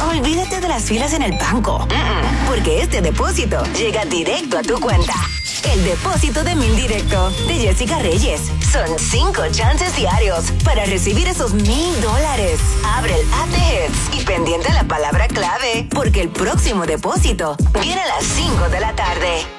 Olvídate de las filas en el banco. Porque este depósito llega directo a tu cuenta. El depósito de 1000 Directo de Jessica Reyes. Son 5 chances diarios para recibir esos $1000. Abre el app de Hits y pendiente a la palabra clave, porque el próximo depósito viene a las 5 de la tarde.